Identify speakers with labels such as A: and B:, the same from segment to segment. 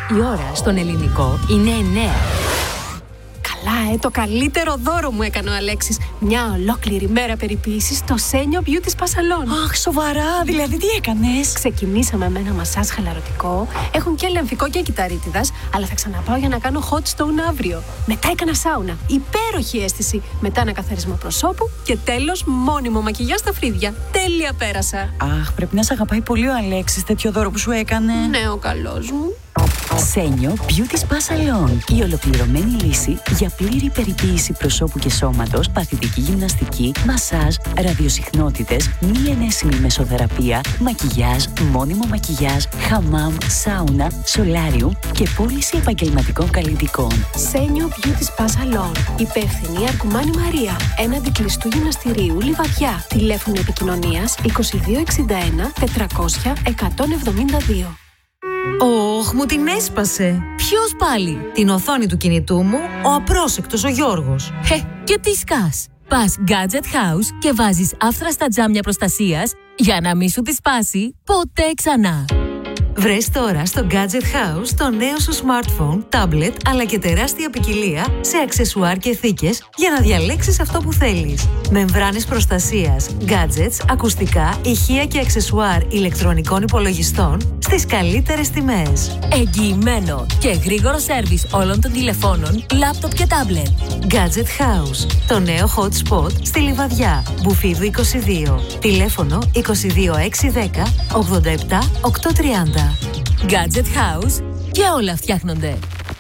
A: Η ώρα στον ελληνικό είναι 9.
B: Καλά, το καλύτερο δώρο μου έκανε ο Αλέξης. Μια ολόκληρη μέρα περιποίησης στο Senio Beauty Spa Salon.
C: Αχ, σοβαρά, δηλαδή τι έκανες?
B: Ξεκινήσαμε με ένα μασάζ χαλαρωτικό. Έχουν και λεμφικό και κυταρίτιδας, αλλά θα ξαναπάω για να κάνω hot stone αύριο. Μετά έκανα σάουνα. Υπέροχη αίσθηση. Μετά ένα καθαρισμό προσώπου και τέλος μόνιμο μακιγιάζ στα φρύδια. Τέλεια πέρασα.
C: Αχ, πρέπει να σε αγαπάει πολύ ο Αλέξης, τέτοιο δώρο που σου έκανε.
B: Ναι, ο καλός μου.
C: Senio Beauty Spa Salon. Η ολοκληρωμένη λύση για πλήρη περιποίηση προσώπου και σώματος, παθητική γυμναστική, μασάζ, ραδιοσυχνότητες, μη ενέσιμη μεσοθεραπεία, μακιγιάζ, μόνιμο μακιγιάζ, χαμάμ, σάουνα, σολάριου και πώληση επαγγελματικών καλλιτικών.
B: Senio Beauty Spa Salon. Υπεύθυνη Αρκουμάνη Μαρία. Έναντι κλειστού γυμναστηρίου Λιβαδιά. Τηλέφωνο επικοινωνίας 2261 400 172.
A: Ωχ, μου την έσπασε. Ποιος πάλι? Την οθόνη του κινητού μου, ο απρόσεκτος ο Γιώργος. Και τι σκάς? Πας Gadget House και βάζεις άφθραστα τζάμια προστασίας για να μην σου τη σπάσει ποτέ ξανά. Βρες τώρα στο Gadget House το νέο σου smartphone, tablet, αλλά και τεράστια ποικιλία σε αξεσουάρ και θήκες για να διαλέξεις αυτό που θέλεις. Μεμβράνες προστασίας, gadgets, ακουστικά, ηχεία και αξεσουάρ ηλεκτρονικών υπολογιστών στις καλύτερες τιμές. Εγγυημένο και γρήγορο σέρβις όλων των τηλεφώνων, λάπτοπ και tablet. Gadget House, το νέο hot spot στη Λιβαδιά, Μπουφίδου 22. Τηλέφωνο 22610 87 830. Gadget House και όλα φτιάχνονται.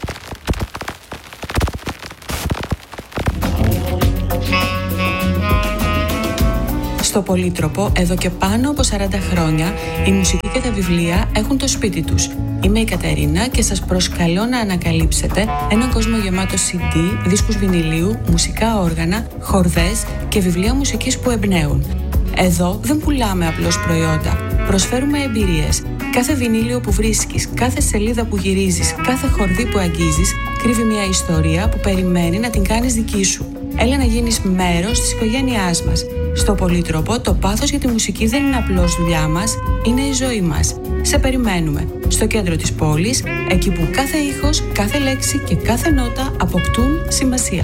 D: Στο Πολύτροπο, εδώ και πάνω από 40 χρόνια, η μουσική και τα βιβλία έχουν το σπίτι τους. Είμαι η Κατερίνα και σας προσκαλώ να ανακαλύψετε έναν κόσμο γεμάτο CD, δίσκους βινιλίου, μουσικά όργανα, χορδές και βιβλία μουσικής που εμπνέουν. Εδώ δεν πουλάμε απλώς προϊόντα, προσφέρουμε εμπειρίες. Κάθε βινίλιο που βρίσκεις, κάθε σελίδα που γυρίζεις, κάθε χορδή που αγγίζεις, κρύβει μια ιστορία που περιμένει να την κάνεις δική σου. Έλα να γίνεις μέρος της οικογένειάς μας. Στο Πολύτροπο, το πάθος για τη μουσική δεν είναι απλώς δουλειά μας, είναι η ζωή μας. Σε περιμένουμε. Στο κέντρο της πόλης, εκεί που κάθε ήχος, κάθε λέξη και κάθε νότα αποκτούν σημασία.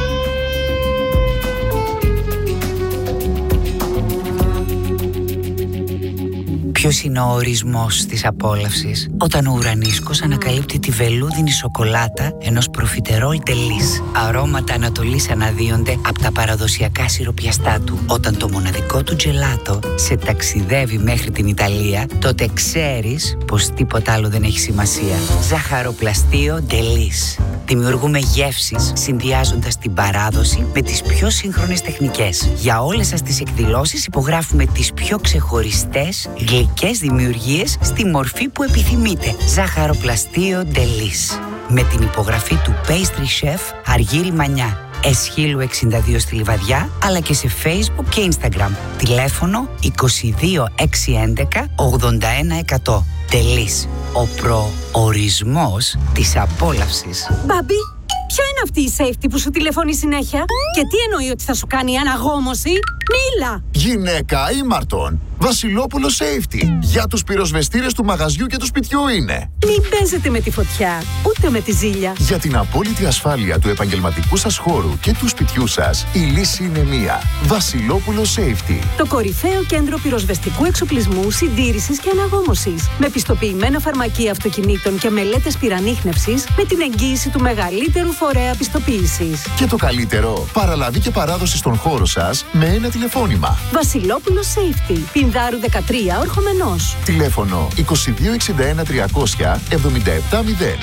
E: Ποιος είναι ο ορισμός της απόλαυσης? Όταν ο ουρανίσκος ανακαλύπτει τη βελούδινη σοκολάτα ενός προφιτερόλ τελής. Αρώματα Ανατολής αναδύονται από τα παραδοσιακά σιροπιαστά του. Όταν το μοναδικό του τζελάτο σε ταξιδεύει μέχρι την Ιταλία, τότε ξέρεις πως τίποτα άλλο δεν έχει σημασία. Ζαχαροπλαστείο τελής. Δημιουργούμε γεύσεις συνδυάζοντας την παράδοση με τις πιο σύγχρονες τεχνικές. Για όλες σας τις εκδηλώσεις υπογράφουμε τις πιο ξεχωριστές γλυκές δημιουργίες στη μορφή που επιθυμείτε. Ζαχαροπλαστείο Ντελής. Με την υπογραφή του Pastry Chef Αργύρη Μανιά. Εσχύλου 62 στη Λιβαδιά, αλλά και σε Facebook και Instagram. Τηλέφωνο 22 611 81 100. Τελής. Ο προορισμός της απόλαυσης.
B: Μπαμπή, ποια είναι αυτή η safety που σου τηλεφωνεί συνέχεια? Και τι εννοεί ότι θα σου κάνει αναγόμωση? Μίλα!
F: Γυναίκα ήμαρτον. Βασιλόπουλο Safety. Για τους πυροσβεστήρες του μαγαζιού και του σπιτιού είναι.
B: Μην παίζετε με τη φωτιά, ούτε με τη ζήλια.
F: Για την απόλυτη ασφάλεια του επαγγελματικού σας χώρου και του σπιτιού σας, η λύση είναι μία. Βασιλόπουλο Safety.
B: Το κορυφαίο κέντρο πυροσβεστικού εξοπλισμού, συντήρησης και αναγόμωσης. Με πιστοποιημένα φαρμακεία αυτοκινήτων και μελέτες πυρανίχνευσης, με την εγγύηση του μεγαλύτερου φορέα πιστοποίησης.
F: Και το καλύτερο, παραλαβή και παράδοση στον χώρο σας με ένα τηλεφώνημα.
B: Βασιλόπουλο Safety. Πινδάρου 13, Ορχομενός.
F: Τηλέφωνο 2261 300 770.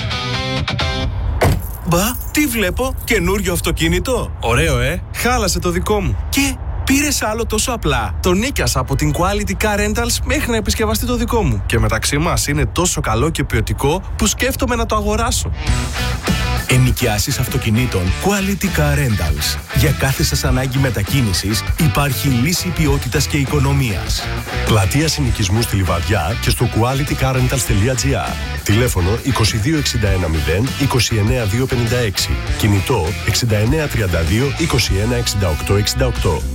G: Μπα, τι βλέπω, καινούριο αυτοκίνητο. Ωραίο, χάλασε το δικό μου. Και πήρες άλλο τόσο απλά. Το νίκιασα από την Quality Car Rentals μέχρι να επισκευαστεί το δικό μου. Και μεταξύ μας είναι τόσο καλό και ποιοτικό που σκέφτομαι να το αγοράσω.
H: Ενοικιάσεις αυτοκινήτων Quality Car Rentals. Για κάθε σας ανάγκη μετακίνησης υπάρχει λύση ποιότητας και οικονομίας. Πλατεία συνοικισμού στη Λιβαδιά και στο qualitycarrentals.gr. Τηλέφωνο 2261 0 29 256. Κινητό 6932 21 68 68.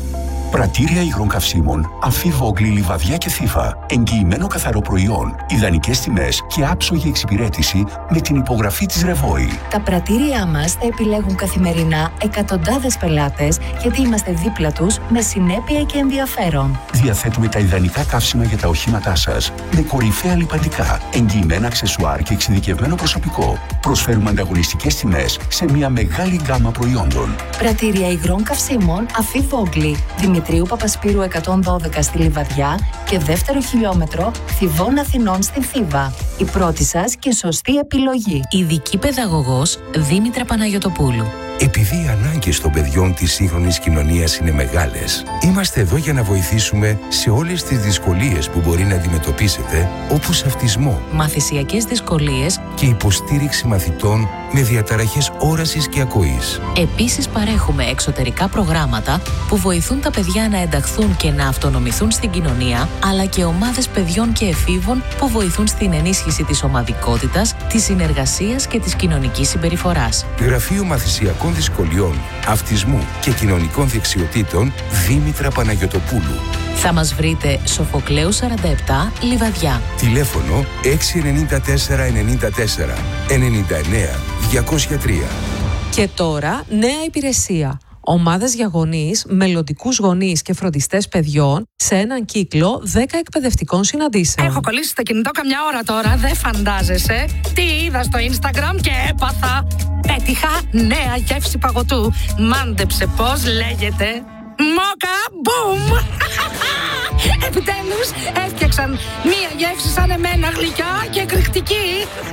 I: Πρατήρια υγρών καυσίμων Αφή Βόγκλη, Λιβαδιά και Θήβα. Εγγυημένο καθαρό προϊόν, ιδανικές τιμές και άψογη εξυπηρέτηση με την υπογραφή της Ρεβόη.
C: Τα πρατήριά μας θα επιλέγουν καθημερινά εκατοντάδες πελάτες, γιατί είμαστε δίπλα τους με συνέπεια και ενδιαφέρον.
I: Διαθέτουμε τα ιδανικά καύσιμα για τα οχήματά σας με κορυφαία λιπαντικά, εγγυημένα αξεσουάρ και εξειδικευμένο προσωπικό. Προσφέρουμε ανταγωνιστικές τιμές σε μια μεγάλη γκάμα προϊόντων.
C: Πρατήρια υγρών καυσίμων Αφή Βόγκλη, Δημητρίου Παπασπύρου 112 στη Λιβαδιά και δεύτερο χιλιόμετρο Θηβών Αθηνών στην Θήβα. Η πρώτη σας και σωστή επιλογή.
A: Ειδική παιδαγωγός Δήμητρα Παναγιωτοπούλου.
J: Επειδή οι ανάγκες των παιδιών της σύγχρονης κοινωνίας είναι μεγάλες, είμαστε εδώ για να βοηθήσουμε σε όλες τις δυσκολίες που μπορεί να αντιμετωπίσετε, όπως αυτισμό,
A: Μαθησιακές δυσκολίες
J: και υποστήριξη μαθητών με διαταραχές όρασης και ακοής.
A: Επίσης παρέχουμε εξωτερικά προγράμματα που βοηθούν τα παιδιά να ενταχθούν και να αυτονομηθούν στην κοινωνία, αλλά και ομάδες παιδιών και εφήβων που βοηθούν στην ενίσχυση της ομαδικότητας, της συνεργασίας και της κοινωνικής συμπεριφοράς.
J: Γραφείο Μαθησιακών Δυσκολιών, Αυτισμού και Κοινωνικών Δεξιοτήτων Δήμητρα Παναγιωτοπούλου.
A: Θα μας βρείτε Σοφοκλέου 47, Λιβαδιά.
J: Τηλέφωνο 694 94 99 203.
K: Και τώρα νέα υπηρεσία. Ομάδες για γονείς, μελλοντικούς γονείς και φροντιστές παιδιών σε έναν κύκλο 10 εκπαιδευτικών συναντήσεων.
L: Έχω κολλήσει στο κινητό καμιά ώρα τώρα, δεν φαντάζεσαι. Τι είδα στο Instagram και έπαθα. Πέτυχα νέα γεύση παγωτού. Μάντεψε πώς λέγεται. Μόκα μπουμ! Επιτέλους έφτιαξαν μία γεύση σαν εμένα, γλυκιά και εκρηκτική.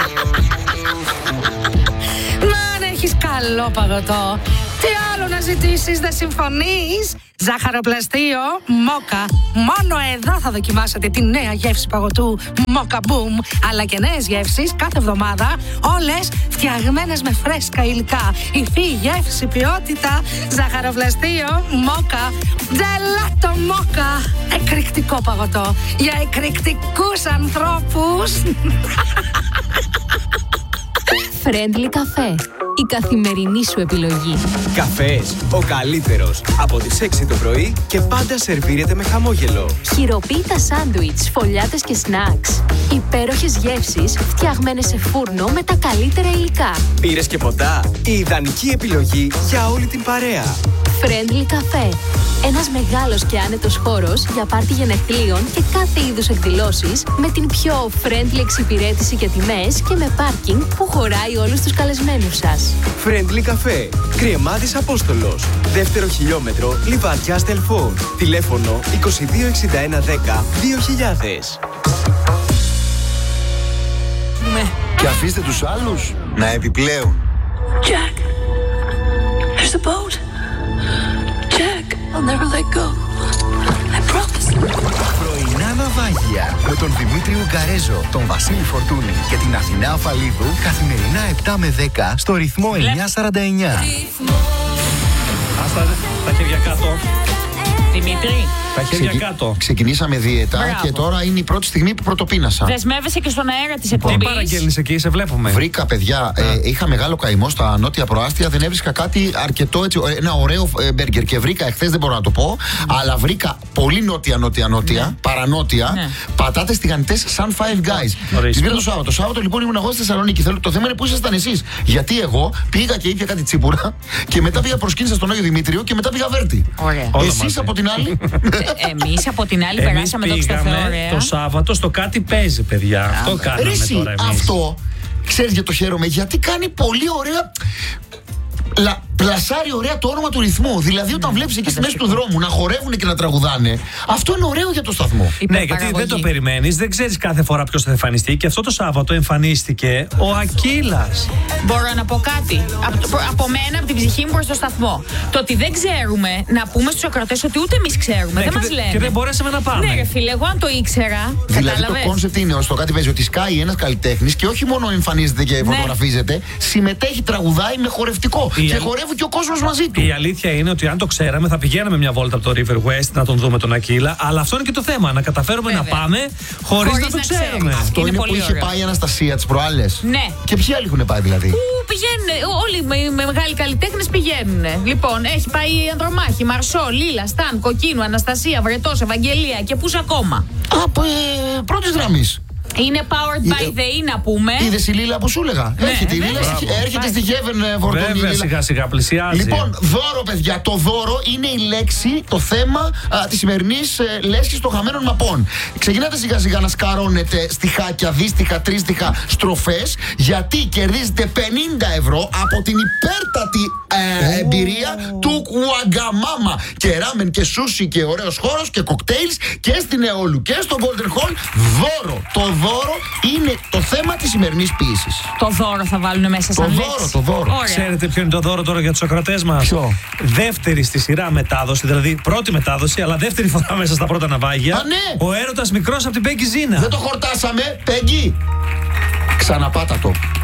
L: Μα αν έχεις καλό παγωτό, τι άλλο να ζητήσεις, δεν συμφωνείς? Ζάχαροπλαστείο Μόκα. Μόνο εδώ θα δοκιμάσετε τη νέα γεύση παγωτού Μόκα Boom. Αλλά και νέες γεύσεις κάθε εβδομάδα, όλες φτιαγμένες με φρέσκα υλικά. Υφή, γεύση, ποιότητα. Ζάχαροπλαστείο Μόκα. Τζελάτο Μόκα. Εκρηκτικό παγωτό για εκρηκτικούς ανθρώπους.
A: Friendly Café. Η καθημερινή σου επιλογή.
M: Καφές, ο καλύτερος. Από τις 6 το πρωί και πάντα σερβίρεται με χαμόγελο.
A: Χειροποίητα σάντουιτς, φωλιάτες και σνακς. Υπέροχες γεύσεις φτιαγμένες σε φούρνο με τα καλύτερα υλικά.
M: Πήρες και ποτά. Η ιδανική επιλογή για όλη την παρέα.
A: Friendly Café. Ένας μεγάλος και άνετος χώρος για πάρτι γενεθλίων και κάθε είδους εκδηλώσεις, με την πιο friendly εξυπηρέτηση και τιμές και με πάρκινγκ που χωράει όλους τους καλεσμένους σας.
M: Friendly Café. Κρυεμάδης Απόστολος. Δεύτερο χιλιόμετρο Λιβαδιά Τελφών. Τηλέφωνο 22 61 10 2000.
N: Και αφήστε τους άλλους να επιπλέουν.
O: Jack, there's a boat. Jack, I'll never let go. I promise.
N: Πρωινά ναυάγια με τον Δημήτρη Ουγκαρέζο, τον Βασίλη Φορτούνη και την Αθηνά Αφαλίδου καθημερινά 7 με 10 στο ρυθμό 949.
P: Άστα τα χέρια κάτω. Δημήτρη, τα χέρια κάτω.
N: Ξεκινήσαμε δίαιτα.
P: Μπράβο.
N: Και τώρα είναι η πρώτη στιγμή που πρωτοπίνασα.
Q: Δεσμεύεσαι και στον αέρα της εκπομπής.
P: Τι παραγγέλνεις εκεί, σε βλέπουμε.
N: Βρήκα, παιδιά, είχα μεγάλο καημό στα νότια προάστια. Δεν έβρισκα κάτι αρκετό έτσι, ένα ωραίο μπέργκερ. Και βρήκα εχθές, δεν μπορώ να το πω, αλλά βρήκα πολύ νότια, παρανότια, πατάτες τηγανιτές σαν Five Guys. Τις πήρα το Σάββατο. Το Σάββατο λοιπόν ήμουν εγώ στη Θεσσαλονίκη. Το θέμα είναι που ήσασταν εσείς. Γιατί εγώ πήγα και ήπια κάτι τσίπουρα και μετά πήγα προσκύνησα στον Άγιο Δημήτριο και μετά πήγα Βέρτη. Εσείς από την άλλη.
Q: Εμείς από την άλλη περάσαμε το Θεό.
P: Το Σάββατο στο κάτι παίζει, παιδιά. Αυτό κάναμε τώρα εμείς.
N: Αυτό, ξέρεις γιατί το χαίρομαι, γιατί κάνει πολύ ωραία. Πλασάρει ωραία το όνομα του ρυθμού. Δηλαδή, όταν βλέπεις εκεί στη μέση του δρόμου να χορεύουν και να τραγουδάνε, αυτό είναι ωραίο για το σταθμό.
P: Ναι, γιατί δεν το περιμένεις, δεν ξέρεις κάθε φορά ποιος θα εμφανιστεί. Και αυτό το Σάββατο εμφανίστηκε ο Ακύλας.
Q: Μπορώ να πω κάτι. Από μένα, από την ψυχή μου προς το σταθμό. Το ότι δεν ξέρουμε, να πούμε στους ακροατές ότι ούτε εμείς ξέρουμε.
P: Ναι,
Q: δεν μας λένε.
P: Και δεν μπορέσαμε να πάμε.
Q: Ναι, ρε φίλε, εγώ αν το ήξερα.
N: Δηλαδή, το κόνσεπτ είναι στο κάτι παίζει ότι σκάει ένας καλλιτέχνης και όχι μόνο εμφανίζεται και φωτογραφίζεται, συμμετέχει, τραγουδάει με χορευτικό. Και χορεύουν χορεύει και ο κόσμος μαζί του.
P: Η αλήθεια είναι ότι αν το ξέραμε θα πηγαίναμε μια βόλτα από το River West να τον δούμε τον Ακύλα. Αλλά αυτό είναι και το θέμα. Να καταφέρουμε να πάμε χωρίς να το ξέρουμε.
N: Αυτό είναι που είχε πάει η Αναστασία τις προάλλες.
Q: Ναι.
N: Και ποιοι άλλοι έχουν πάει δηλαδή?
Q: Πού πηγαίνουν, όλοι οι μεγάλοι καλλιτέχνες πηγαίνουν. Λοιπόν, έχει πάει η Ανδρομάχη, Μαρσό, Λίλα, Σταν, Κοκκίνου, Αναστασία, Βρετός, Ευαγγελία και πούς ακόμα.
N: Από πρώτης γραμμής.
Q: Είναι powered by the E, να πούμε.
N: Είδες η Λίλα που σου έλεγα?
Q: Ναι,
N: έρχεται η Λίλα, έρχεται στη Heaven Βόρτον.
P: Βέβαια, σιγά σιγά πλησιάζει.
N: Λοιπόν, δώρο, παιδιά. Το δώρο είναι η λέξη, το θέμα της σημερινής λέσχης των χαμένων μαπών. Ξεκινάτε σιγά σιγά να σκαρώνετε στιχάκια, δίστιχα, τρίστιχα, στροφές, γιατί κερδίζετε 50 ευρώ από την υπέρτατη εμπειρία του Κουαγκαμάμα. Και ράμεν και σούσι και ωραίος χώρος και κοκτέιλς και στην Εόλου και στο Golden Hall. Δώρο. Το δώρο είναι το θέμα της σημερινής ποίησης.
Q: Το δώρο θα βάλουν μέσα σαν λέξη.
N: Το δώρο.
Q: Ωραία.
P: Ξέρετε ποιο είναι το δώρο τώρα για τους ακροατές μας?
N: Ποιο?
P: Δεύτερη στη σειρά μετάδοση, δηλαδή πρώτη μετάδοση, αλλά δεύτερη φορά μέσα στα πρώτα ναυάγια.
N: Ναι.
P: Ο έρωτας μικρός από την Πέγκη Ζήνα.
N: Δεν το χορτάσαμε, Πέγκη. Ξαναπάτα το.